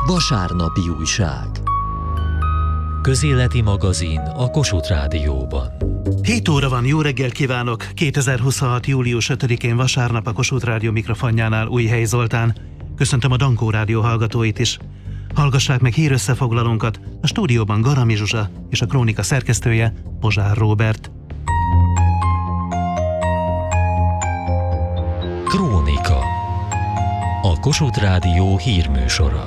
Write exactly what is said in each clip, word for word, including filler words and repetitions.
Vasárnapi újság. Közéleti magazin a Kossuth Rádióban. hét óra van, jó reggel kívánok! kétezer-huszonhat. július ötödikén vasárnap a Kossuth Rádió mikrofonjánál Újhelyi Zoltán. Köszöntöm a Dankó Rádió hallgatóit is. Hallgassák meg hírösszefoglalónkat, a stúdióban Garami Zsuzsa és a Krónika szerkesztője Pozsár Róbert. Krónika. A Kossuth Rádió hírműsora.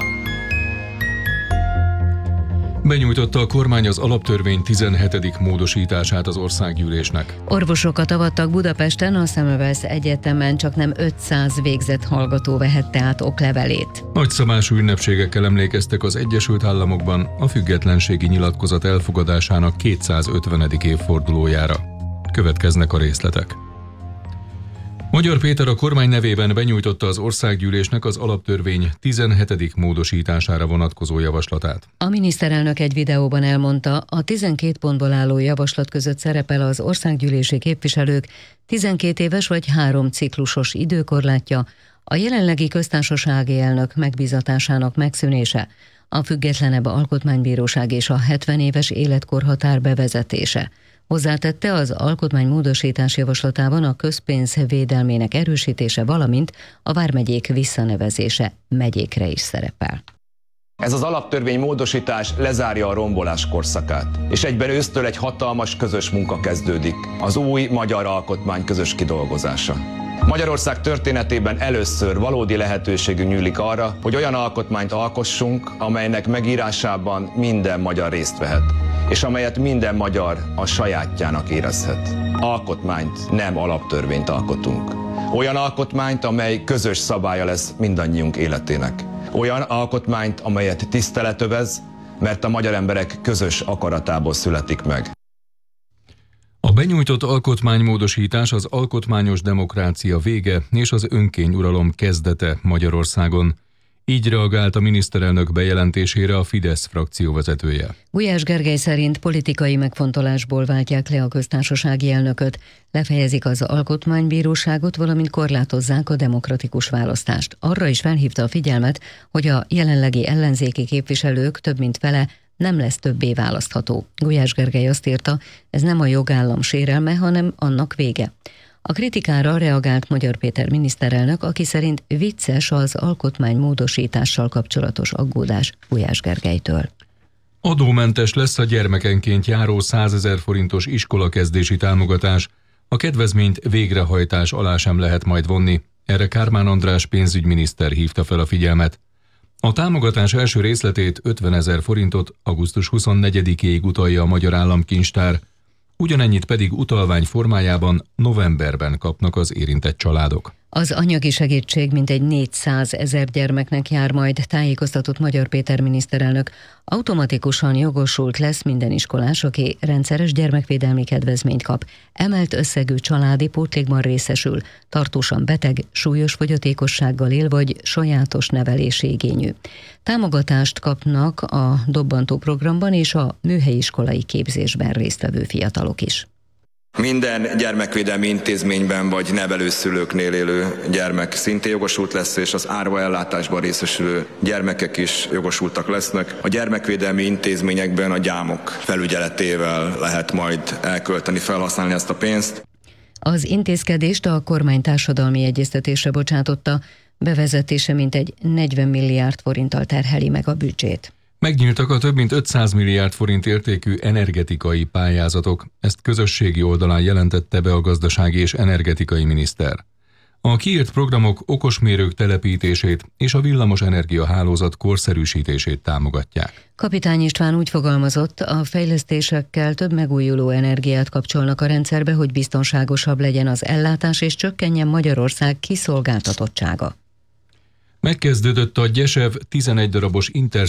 Benyújtotta a kormány az alaptörvény tizenhetedik módosítását az országgyűlésnek. Orvosokat avattak Budapesten, a Semmelweis Egyetemen csaknem ötszáz végzett hallgató vehette át oklevelét. Nagyszabású ünnepségekkel emlékeztek az Egyesült Államokban a függetlenségi nyilatkozat elfogadásának kétszázötvenedik évfordulójára. Következnek a részletek. Magyar Péter a kormány nevében benyújtotta az országgyűlésnek az alaptörvény tizenhetedik módosítására vonatkozó javaslatát. A miniszterelnök egy videóban elmondta, a tizenkét pontból álló javaslat között szerepel az országgyűlési képviselők tizenkét éves vagy három ciklusos időkorlátja, a jelenlegi köztársasági elnök megbízatásának megszűnése, a függetlenebb alkotmánybíróság és a hetven éves életkorhatár bevezetése. Hozzátette, az alkotmánymódosítás javaslatában a közpénz védelmének erősítése, valamint a vármegyék visszanevezése megyékre is szerepel. Ez az alaptörvény módosítás lezárja a rombolás korszakát, és egyben ősztől egy hatalmas közös munka kezdődik, az új magyar alkotmány közös kidolgozása. Magyarország történetében először valódi lehetőségünk nyílik arra, hogy olyan alkotmányt alkossunk, amelynek megírásában minden magyar részt vehet, és amelyet minden magyar a sajátjának érezhet. Alkotmányt, nem alaptörvényt alkotunk. Olyan alkotmányt, amely közös szabálya lesz mindannyiunk életének. Olyan alkotmányt, amelyet tisztelet övez, mert a magyar emberek közös akaratából születik meg. A benyújtott alkotmánymódosítás az alkotmányos demokrácia vége és az önkényuralom kezdete Magyarországon. Így reagált a miniszterelnök bejelentésére a Fidesz frakcióvezetője. Gulyás Gergely szerint politikai megfontolásból váltják le a köztársasági elnököt, lefejezik az alkotmánybíróságot, valamint korlátozzák a demokratikus választást. Arra is felhívta a figyelmet, hogy a jelenlegi ellenzéki képviselők több mint fele nem lesz többé választható. Gulyás Gergely azt írta, ez nem a jogállam sérelme, hanem annak vége. A kritikára reagált Magyar Péter miniszterelnök, aki szerint vicces az alkotmánymódosítással kapcsolatos aggódás Gulyás Gergelytől. Adómentes lesz a gyermekenként járó százezer forintos iskolakezdési támogatás, a kedvezményt végrehajtás alá sem lehet majd vonni. Erre Kármán András pénzügyminiszter hívta fel a figyelmet. A támogatás első részletét ötvenezer forintot augusztus huszonnegyedikéig utalja a Magyar Államkincstár, ugyanennyit pedig utalvány formájában novemberben kapnak az érintett családok. Az anyagi segítség mintegy négyszázezer gyermeknek jár majd, tájékoztatott Magyar Péter miniszterelnök. Automatikusan jogosult lesz minden iskolás, aki rendszeres gyermekvédelmi kedvezményt kap. Emelt összegű családi pótlékban részesül, tartósan beteg, súlyos fogyatékossággal él vagy sajátos nevelési igényű. Támogatást kapnak a dobbantó programban és a műhelyiskolai képzésben résztvevő fiatalok is. Minden gyermekvédelmi intézményben vagy nevelőszülőknél élő gyermek szintén jogosult lesz, és az árva ellátásban részesülő gyermekek is jogosultak lesznek. A gyermekvédelmi intézményekben a gyámok felügyeletével lehet majd elkölteni, felhasználni ezt a pénzt. Az intézkedést a kormány társadalmi egyeztetésre bocsátotta, bevezetése mintegy negyven milliárd forinttal terheli meg a büdzsét. Megnyíltak a több mint ötszáz milliárd forint értékű energetikai pályázatok, ezt közösségi oldalán jelentette be a gazdasági és energetikai miniszter. A kiírt programok okosmérők telepítését és a villamos energiahálózat korszerűsítését támogatják. Kapitány István úgy fogalmazott, a fejlesztésekkel több megújuló energiát kapcsolnak a rendszerbe, hogy biztonságosabb legyen az ellátás és csökkenjen Magyarország kiszolgáltatottsága. Megkezdődött a Gyesev tizenegy darabos inter